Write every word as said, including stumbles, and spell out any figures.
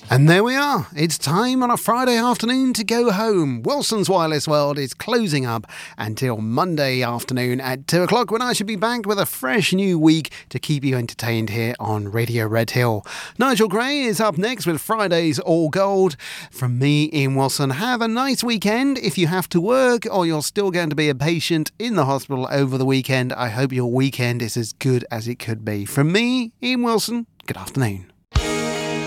And there we are. It's time on a Friday afternoon to go home. Wilson's Wireless World is closing up until Monday afternoon at two o'clock, when I should be back with a fresh new week to keep you entertained here on Radio Red Hill. Nigel Gray is up next with Friday's All Gold. From me, Ian Wilson, have a nice weekend. If you have to work or you're still going to be a patient in the hospital over the weekend, I hope your weekend is as good as it could be. From me, Ian Wilson, good afternoon.